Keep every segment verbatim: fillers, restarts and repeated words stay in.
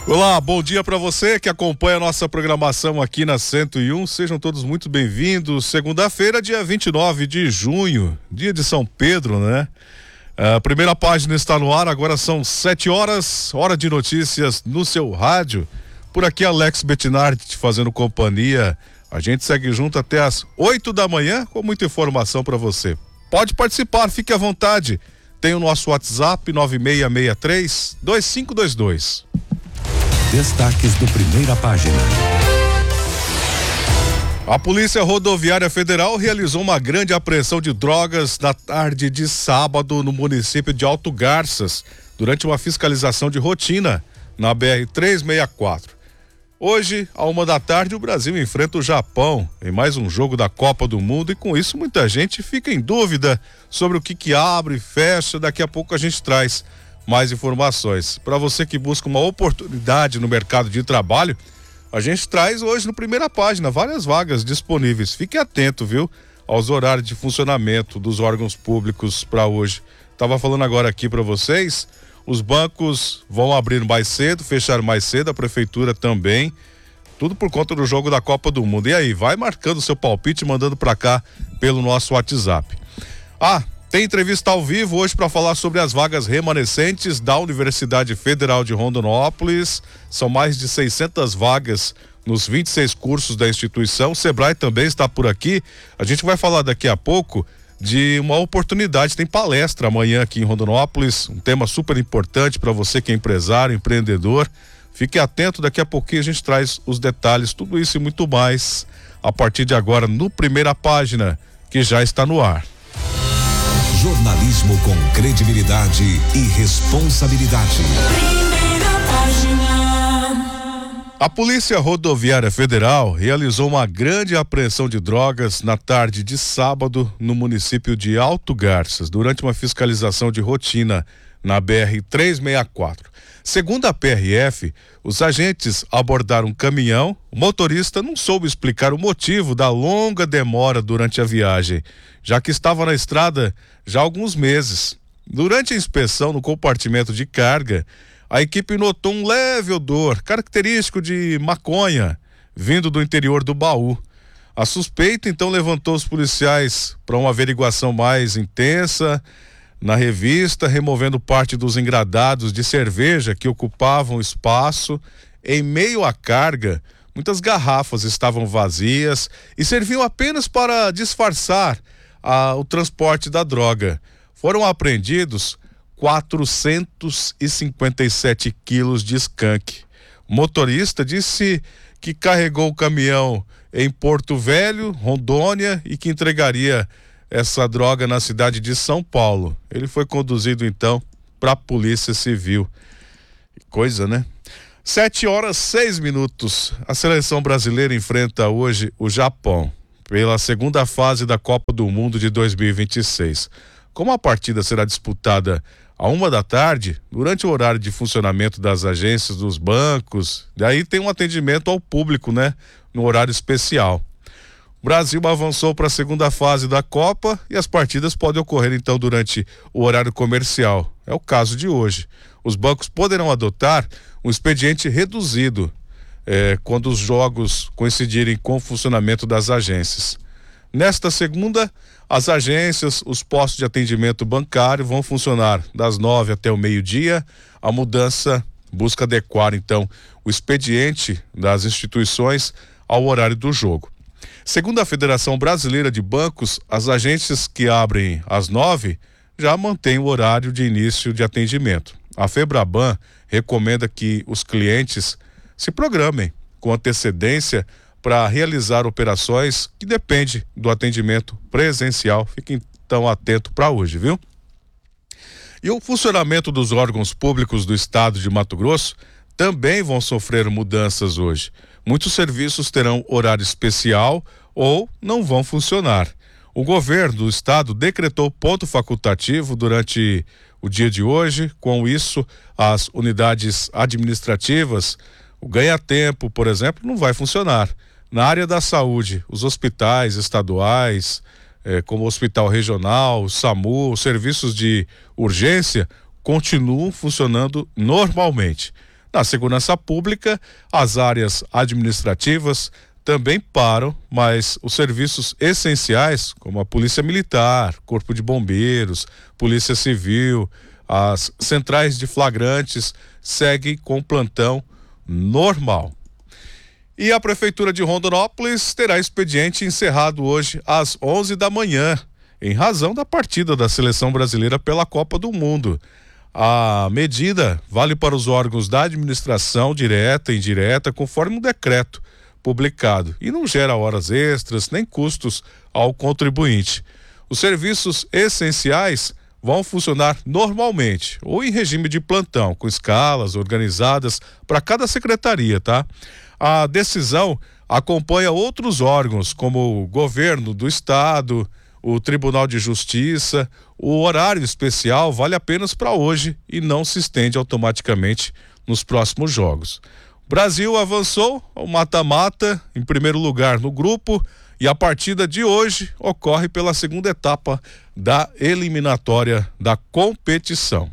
Olá, bom dia para você que acompanha a nossa programação aqui na cento e um. Sejam todos muito bem-vindos. Segunda-feira, dia vinte e nove de junho, dia de São Pedro, né? A primeira página está no ar, agora são sete horas, hora de notícias no seu rádio. Por aqui, Alex Bettinardi te fazendo companhia. A gente segue junto até as oito da manhã com muita informação para você. Pode participar, fique à vontade. Tem o nosso WhatsApp nove seis seis três, dois cinco dois dois. Destaques do Primeira Página. A Polícia Rodoviária Federal realizou uma grande apreensão de drogas na tarde de sábado no município de Alto Garças, durante uma fiscalização de rotina na B R trezentos e sessenta e quatro. Hoje, à uma da tarde, o Brasil enfrenta o Japão em mais um jogo da Copa do Mundo e com isso muita gente fica em dúvida sobre o que que abre e fecha. Daqui a pouco a gente traz mais informações. Para você que busca uma oportunidade no mercado de trabalho, a gente traz hoje no Primeira Página várias vagas disponíveis. Fique atento, viu, aos horários de funcionamento dos órgãos públicos para hoje. Tava falando agora aqui para vocês, os bancos vão abrir mais cedo, fechar mais cedo, a prefeitura também, tudo por conta do jogo da Copa do Mundo. E aí, vai marcando seu palpite e mandando para cá pelo nosso WhatsApp. Ah, tem entrevista ao vivo hoje para falar sobre as vagas remanescentes da Universidade Federal de Rondonópolis. São mais de seiscentas vagas nos vinte e seis cursos da instituição. O Sebrae também está por aqui. A gente vai falar daqui a pouco de uma oportunidade. Tem palestra amanhã aqui em Rondonópolis, um tema super importante para você que é empresário, empreendedor. Fique atento, daqui a pouquinho a gente traz os detalhes, tudo isso e muito mais a partir de agora no Primeira Página, que já está no ar. Jornalismo com credibilidade e responsabilidade. Primeira Página. A Polícia Rodoviária Federal realizou uma grande apreensão de drogas na tarde de sábado no município de Alto Garças, durante uma fiscalização de rotina na B R trezentos e sessenta e quatro. Segundo a P R F, os agentes abordaram um caminhão. O motorista não soube explicar o motivo da longa demora durante a viagem, já que estava na estrada já há alguns meses. Durante a inspeção no compartimento de carga, a equipe notou um leve odor característico de maconha vindo do interior do baú. A suspeita então levantou os policiais para uma averiguação mais intensa na revista, removendo parte dos engradados de cerveja que ocupavam o espaço. Em meio à carga, muitas garrafas estavam vazias e serviam apenas para disfarçar a, o transporte da droga. Foram apreendidos quatrocentos e cinquenta e sete quilos de skunk. O motorista disse que carregou o caminhão em Porto Velho, Rondônia, e que entregaria essa droga na cidade de São Paulo. Ele foi conduzido então para a Polícia Civil. Coisa, né? Sete horas, seis minutos. A seleção brasileira enfrenta hoje o Japão pela segunda fase da Copa do Mundo de dois mil e vinte e seis. Como a partida será disputada à uma da tarde, durante o horário de funcionamento das agências, dos bancos, daí tem um atendimento ao público, né? No horário especial. O Brasil avançou para a segunda fase da Copa e as partidas podem ocorrer então durante o horário comercial. É o caso de hoje. Os bancos poderão adotar um expediente reduzido eh, quando os jogos coincidirem com o funcionamento das agências. Nesta segunda, as agências, os postos de atendimento bancário vão funcionar das nove até o meio-dia. A mudança busca adequar então o expediente das instituições ao horário do jogo. Segundo a Federação Brasileira de Bancos, as agências que abrem às nove já mantêm o horário de início de atendimento. A Febraban recomenda que os clientes se programem com antecedência para realizar operações que dependem do atendimento presencial. Fique então atento para hoje, viu? E o funcionamento dos órgãos públicos do estado de Mato Grosso também vão sofrer mudanças hoje. Muitos serviços terão horário especial ou não vão funcionar. O governo do estado decretou ponto facultativo durante o dia de hoje. Com isso, as unidades administrativas, o ganha-tempo, por exemplo, não vai funcionar. Na área da saúde, os hospitais estaduais, eh, como o Hospital Regional, o SAMU, os serviços de urgência, continuam funcionando normalmente. Na segurança pública, as áreas administrativas também param, mas os serviços essenciais, como a Polícia Militar, Corpo de Bombeiros, Polícia Civil, as centrais de flagrantes, seguem com plantão normal. E a Prefeitura de Rondonópolis terá expediente encerrado hoje às onze da manhã, em razão da partida da Seleção Brasileira pela Copa do Mundo. A medida vale para os órgãos da administração direta e indireta, conforme um decreto publicado, e não gera horas extras nem custos ao contribuinte. Os serviços essenciais vão funcionar normalmente ou em regime de plantão, com escalas organizadas para cada secretaria, tá? A decisão acompanha outros órgãos, como o governo do estado, o Tribunal de Justiça. O horário especial vale apenas para hoje e não se estende automaticamente nos próximos jogos. O Brasil avançou ao mata-mata, em primeiro lugar no grupo, e a partida de hoje ocorre pela segunda etapa da eliminatória da competição.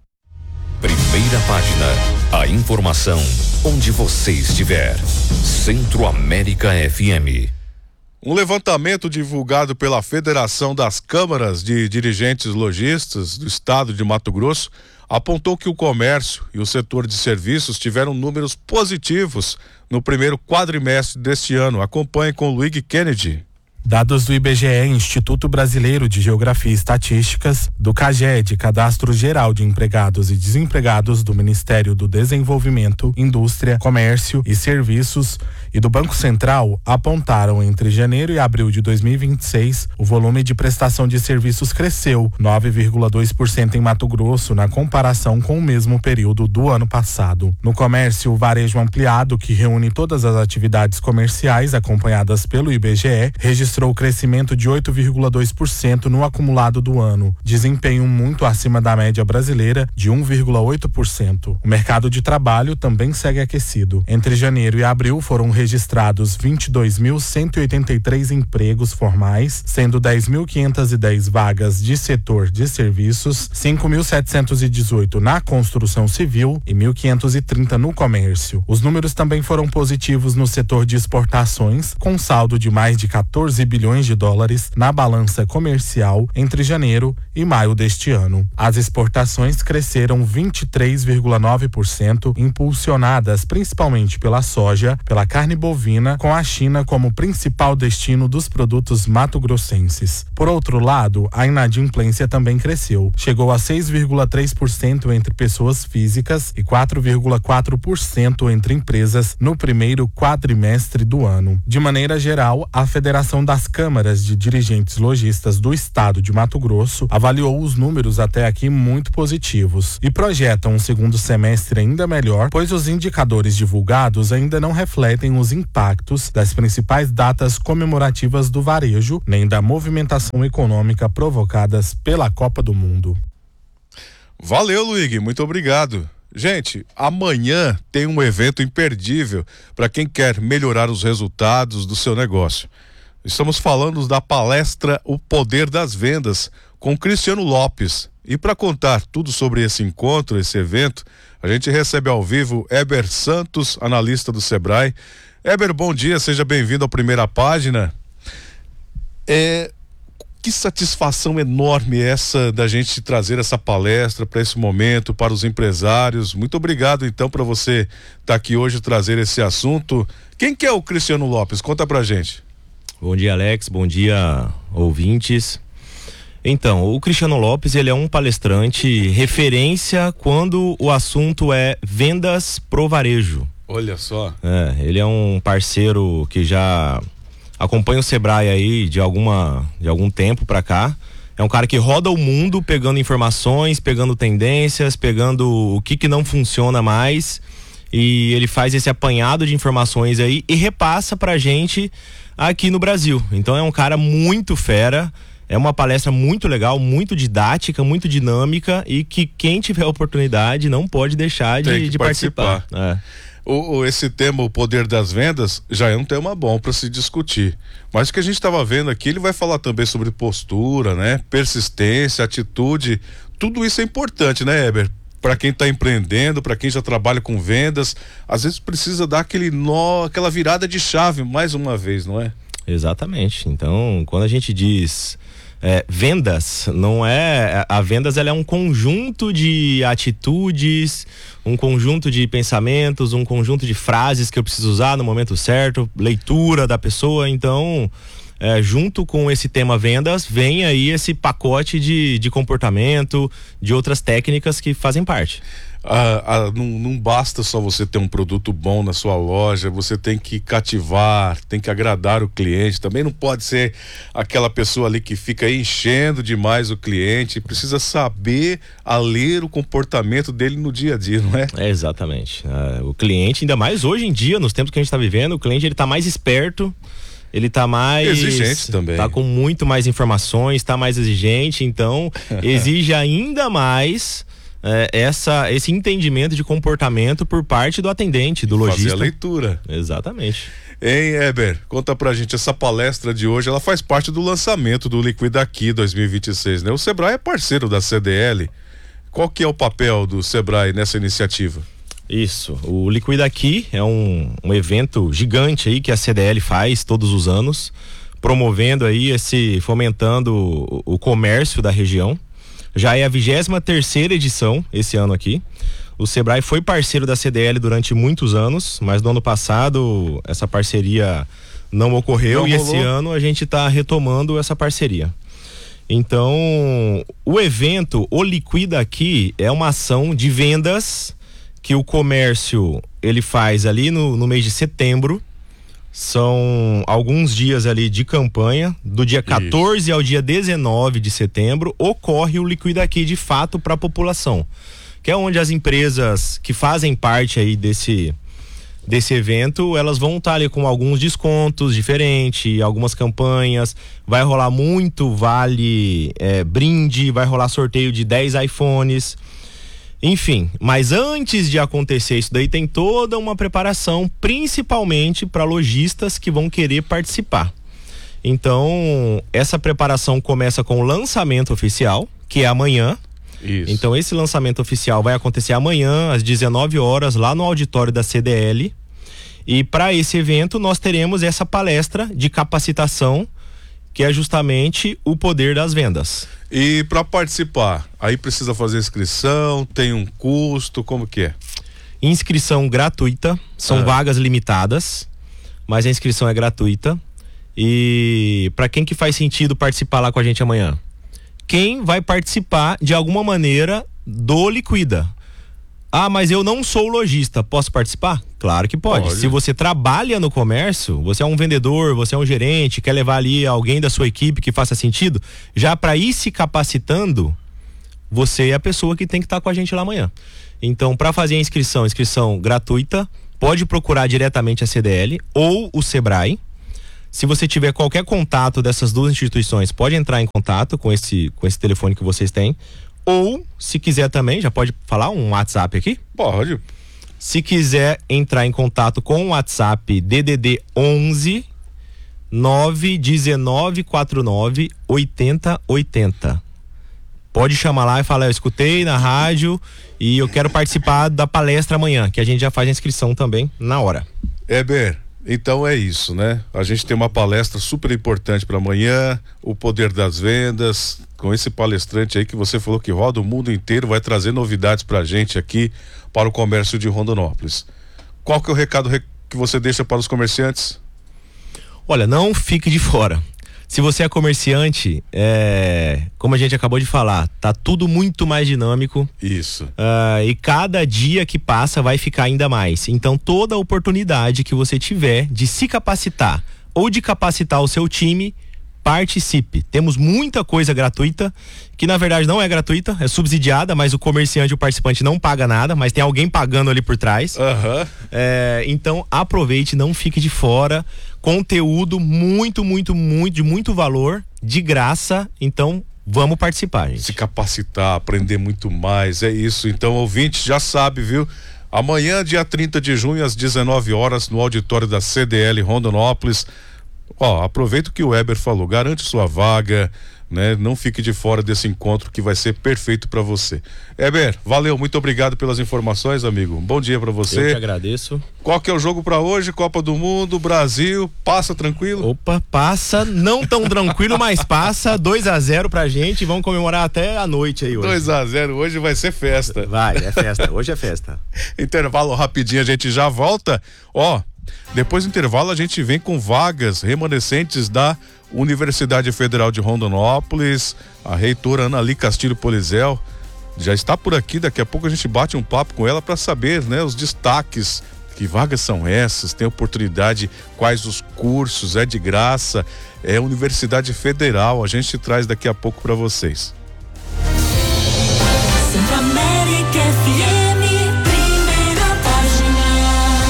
Primeira página. A informação onde você estiver. Centro-América F M. Um levantamento divulgado pela Federação das Câmaras de Dirigentes Lojistas do Estado de Mato Grosso apontou que o comércio e o setor de serviços tiveram números positivos no primeiro quadrimestre deste ano. Acompanhe com Luigi Kennedy. Dados do I B G E, Instituto Brasileiro de Geografia e Estatísticas, do CAGED, Cadastro Geral de Empregados e Desempregados do Ministério do Desenvolvimento, Indústria, Comércio e Serviços e do Banco Central apontaram entre janeiro e abril de dois mil e vinte e seis o volume de prestação de serviços cresceu nove vírgula dois por cento em Mato Grosso na comparação com o mesmo período do ano passado. No comércio, o varejo ampliado, que reúne todas as atividades comerciais acompanhadas pelo I B G E, registrou registrou crescimento de oito vírgula dois por cento no acumulado do ano, desempenho muito acima da média brasileira de um vírgula oito por cento. O mercado de trabalho também segue aquecido. Entre janeiro e abril foram registrados vinte e dois mil cento e oitenta e três empregos formais, sendo dez mil quinhentas e dez vagas de setor de serviços, cinco mil setecentos e dezoito na construção civil e mil quinhentos e trinta no comércio. Os números também foram positivos no setor de exportações, com saldo de mais de quatorze bilhões de dólares na balança comercial entre janeiro e maio deste ano. As exportações cresceram vinte e três vírgula nove por cento, impulsionadas principalmente pela soja, pela carne bovina, com a China como principal destino dos produtos mato-grossenses. Por outro lado, a inadimplência também cresceu. Chegou a seis vírgula três por cento entre pessoas físicas e quatro vírgula quatro por cento entre empresas no primeiro quadrimestre do ano. De maneira geral, a Federação das Câmaras de Dirigentes Lojistas do Estado de Mato Grosso avaliou os números até aqui muito positivos e projeta um segundo semestre ainda melhor, pois os indicadores divulgados ainda não refletem os impactos das principais datas comemorativas do varejo, nem da movimentação econômica provocadas pela Copa do Mundo. Valeu, Luigi, muito obrigado. Gente, amanhã tem um evento imperdível para quem quer melhorar os resultados do seu negócio. Estamos falando da palestra O Poder das Vendas com Cristiano Lopes. E para contar tudo sobre esse encontro, esse evento, a gente recebe ao vivo Heber Santos, analista do Sebrae. Heber, bom dia, seja bem-vindo à Primeira Página. É, que satisfação enorme essa da gente trazer essa palestra para esse momento, para os empresários. Muito obrigado então para você estar aqui hoje trazer esse assunto. Quem que é o Cristiano Lopes? Conta pra gente. Bom dia, Alex, bom dia, ouvintes. Então, o Cristiano Lopes, ele é um palestrante referência quando o assunto é vendas pro varejo. Olha só. É, ele é um parceiro que já acompanha o Sebrae aí de alguma, de algum tempo pra cá. É um cara que roda o mundo pegando informações, pegando tendências, pegando o que que não funciona mais, e ele faz esse apanhado de informações aí e repassa pra gente aqui no Brasil. Então é um cara muito fera, é uma palestra muito legal, muito didática, muito dinâmica, e que quem tiver oportunidade não pode deixar de, de participar. participar. É. O, o, esse tema, o poder das vendas, já é um tema bom para se discutir. Mas o que a gente estava vendo aqui, ele vai falar também sobre postura, né? Persistência, atitude. Tudo isso é importante, né, Heber? para quem está empreendendo, para quem já trabalha com vendas, às vezes precisa dar aquele nó, aquela virada de chave mais uma vez, não é? Exatamente. Então, quando a gente diz é, vendas, não é... A vendas, ela é um conjunto de atitudes, um conjunto de pensamentos, um conjunto de frases que eu preciso usar no momento certo, leitura da pessoa. Então, é, junto com esse tema vendas, vem aí esse pacote de, de comportamento, de outras técnicas que fazem parte. Ah, ah, não, não basta só você ter um produto bom na sua loja, você tem que cativar, tem que agradar o cliente. Também não pode ser aquela pessoa ali que fica enchendo demais o cliente. Precisa saber a ler o comportamento dele no dia a dia, não é? É, exatamente. Ah, o cliente, ainda mais hoje em dia, nos tempos que a gente está vivendo, o cliente ele tá mais esperto, ele tá mais exigente também, tá com muito mais informações, tá mais exigente, então exige ainda mais É, essa, esse entendimento de comportamento por parte do atendente, do lojista. Fazer a leitura. Exatamente. Hein, Heber, conta pra gente, essa palestra de hoje, ela faz parte do lançamento do Liquida Aqui dois mil e vinte e seis, né? O Sebrae é parceiro da C D L. Qual que é o papel do Sebrae nessa iniciativa? Isso, o Liquida Aqui é um, um evento gigante aí que a C D L faz todos os anos, promovendo aí esse, fomentando o, o comércio da região. Já é a vigésima terceira edição esse ano aqui. O Sebrae foi parceiro da C D L durante muitos anos, mas no ano passado essa parceria não ocorreu. Não e rolou. Esse ano a gente está retomando essa parceria. Então, o evento, o Liquida Aqui, é uma ação de vendas que o comércio ele faz ali no, no mês de setembro. São alguns dias ali de campanha, do dia quatorze Isso. ao dia dezenove de setembro, ocorre o Liquida Aqui de fato para a população, que é onde as empresas que fazem parte aí desse, desse evento, elas vão estar ali com alguns descontos diferentes, algumas campanhas, vai rolar muito vale é, brinde, vai rolar sorteio de dez iPhones. Enfim, mas antes de acontecer isso daí tem toda uma preparação, principalmente para lojistas que vão querer participar. Então, essa preparação começa com o lançamento oficial, que é amanhã. Isso. Então, esse lançamento oficial vai acontecer amanhã às dezenove horas lá no auditório da C D L. E para esse evento nós teremos essa palestra de capacitação, que é justamente o poder das vendas. E para participar, aí precisa fazer inscrição, tem um custo, como que é? Inscrição gratuita, são ah. vagas limitadas, mas a inscrição é gratuita. E para quem que faz sentido participar lá com a gente amanhã? Quem vai participar de alguma maneira do Liquida. Ah, mas eu não sou lojista, posso participar? Claro que pode. pode. Se você trabalha no comércio, você é um vendedor, você é um gerente, quer levar ali alguém da sua equipe que faça sentido, já para ir se capacitando, você é a pessoa que tem que estar com a gente lá amanhã. Então, para fazer a inscrição, inscrição gratuita, pode procurar diretamente a C D L ou o Sebrae. Se você tiver qualquer contato dessas duas instituições, pode entrar em contato com esse, com esse telefone que vocês têm. Ou, se quiser também, já pode falar um WhatsApp aqui? Pode. Se quiser entrar em contato com o WhatsApp D D D onze nove um nove quatro nove oito zero oito zero. Pode chamar lá e falar, eu escutei na rádio e eu quero participar da palestra amanhã, que a gente já faz a inscrição também na hora. Heber, então é isso, né? A gente tem uma palestra super importante para amanhã, o poder das vendas, com esse palestrante aí que você falou que roda o mundo inteiro, vai trazer novidades pra gente aqui para o comércio de Rondonópolis. Qual que é o recado que você deixa para os comerciantes? Olha, não fique de fora. Se você é comerciante, é, como a gente acabou de falar, tá tudo muito mais dinâmico. Isso. Uh, e cada dia que passa vai ficar ainda mais. Então, toda oportunidade que você tiver de se capacitar ou de capacitar o seu time, participe. Temos muita coisa gratuita, que na verdade não é gratuita, é subsidiada, mas o comerciante e o participante não paga nada, mas tem alguém pagando ali por trás. Uhum. É, então aproveite, não fique de fora. Conteúdo muito, muito, muito, de muito valor, de graça. Então vamos participar, gente. Se capacitar, aprender muito mais, é isso. Então, ouvinte, já sabe, viu? Amanhã, dia trinta de junho, às dezenove horas, no auditório da C D L Rondonópolis. Ó, aproveita o que o Heber falou, garante sua vaga, né? Não fique de fora desse encontro que vai ser perfeito para você. Heber, valeu, muito obrigado pelas informações, amigo. Bom dia para você. Eu que agradeço. Qual que é o jogo para hoje? Copa do Mundo, Brasil, passa tranquilo? Opa, passa, não tão tranquilo, mas passa, dois a zero pra gente, vamos comemorar até a noite aí hoje. dois a zero, hoje vai ser festa. Vai, é festa, hoje é festa. Intervalo rapidinho, a gente já volta. Ó, depois do intervalo a gente vem com vagas remanescentes da Universidade Federal de Rondonópolis. A reitora Anali Castilho Polizel já está por aqui, daqui a pouco a gente bate um papo com ela para saber, né, os destaques. Que vagas são essas? Tem oportunidade? Quais os cursos? É de graça? É Universidade Federal. A gente traz daqui a pouco para vocês. Centro América F M, primeira página.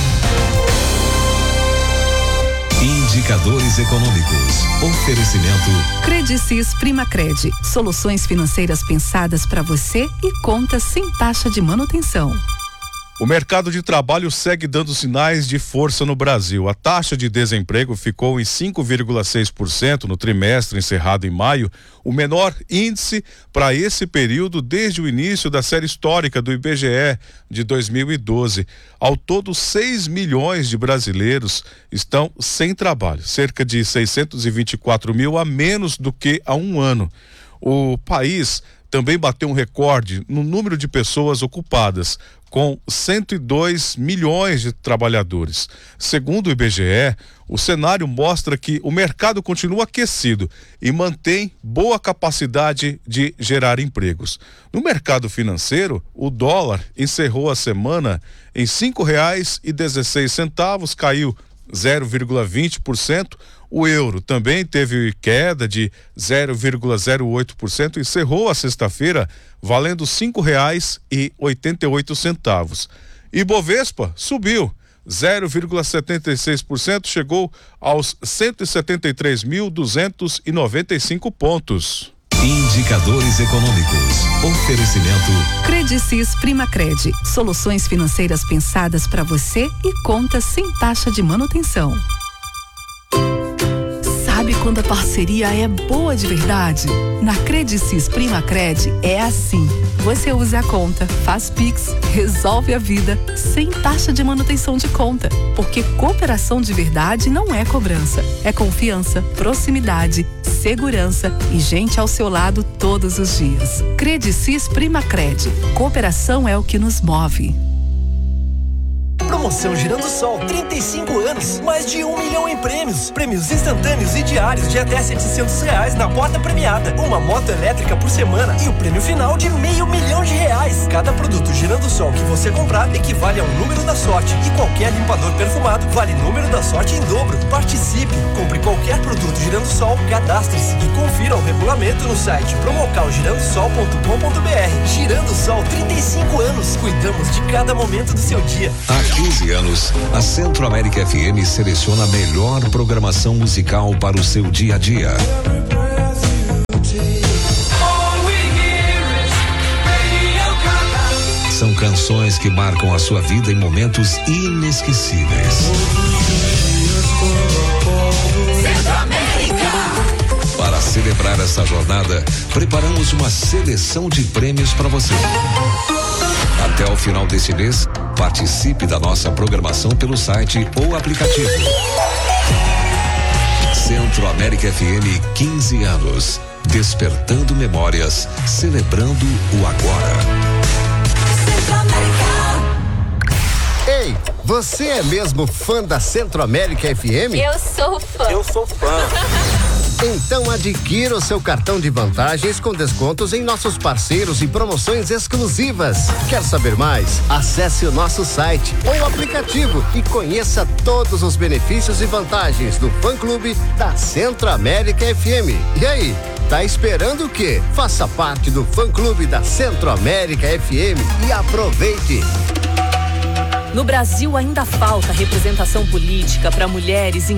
Indicadores econômicos. Oferecimento. Credicis Primacred. Soluções financeiras pensadas para você e contas sem taxa de manutenção. O mercado de trabalho segue dando sinais de força no Brasil. A taxa de desemprego ficou em cinco vírgula seis por cento no trimestre encerrado em maio, o menor índice para esse período desde o início da série histórica do I B G E de dois mil e doze. Ao todo, seis milhões de brasileiros estão sem trabalho, cerca de seiscentos e vinte e quatro mil a menos do que há um ano. O país também bateu um recorde no número de pessoas ocupadas, com cento e dois milhões de trabalhadores. Segundo o I B G E, o cenário mostra que o mercado continua aquecido e mantém boa capacidade de gerar empregos. No mercado financeiro, o dólar encerrou a semana em cinco reais e dezesseis centavos, caiu zero vírgula vinte por cento. O euro também teve queda de zero vírgula zero oito por cento e encerrou a sexta-feira valendo cinco reais e oitenta e oito centavos. Ibovespa subiu zero vírgula setenta e seis por cento, chegou aos cento e setenta e três mil duzentos e noventa e cinco pontos. Indicadores econômicos. Oferecimento. Credicis Primacred. Soluções financeiras pensadas para você e contas sem taxa de manutenção. Sabe quando a parceria é boa de verdade? Na Credicis Primacred é assim. Você usa a conta, faz Pix, resolve a vida, sem taxa de manutenção de conta. Porque cooperação de verdade não é cobrança. É confiança, proximidade, segurança e gente ao seu lado todos os dias. Credicis Primacred. Cooperação é o que nos move. Promoção Girando Sol, trinta e cinco anos, mais de um milhão em prêmios. Prêmios instantâneos e diários de até setecentos reais na porta premiada. Uma moto elétrica por semana e o prêmio final de meio milhão de reais. Cada produto Girando Sol que você comprar equivale a um número da sorte. E qualquer limpador perfumado vale número da sorte em dobro. Participe, compre qualquer produto Girando Sol, cadastre-se e confira o regulamento no site promocal girando sol ponto com ponto b r. Girando Sol, trinta e cinco anos, cuidamos de cada momento do seu dia. Há quinze anos, a Centro América F M seleciona a melhor programação musical para o seu dia a dia. São canções que marcam a sua vida em momentos inesquecíveis. Centro América. Para celebrar essa jornada, preparamos uma seleção de prêmios para você. Até o final desse mês, participe da nossa programação pelo site ou aplicativo. Centro América F M, quinze anos. Despertando memórias, celebrando o agora. Centro América. Ei, você é mesmo fã da Centro América F M? Eu sou fã. Eu sou fã. Então adquira o seu cartão de vantagens com descontos em nossos parceiros e promoções exclusivas. Quer saber mais? Acesse o nosso site ou aplicativo e conheça todos os benefícios e vantagens do fã-clube da Centro América F M. E aí, tá esperando o quê? Faça parte do fã-clube da Centro América F M e aproveite! No Brasil ainda falta representação política para mulheres em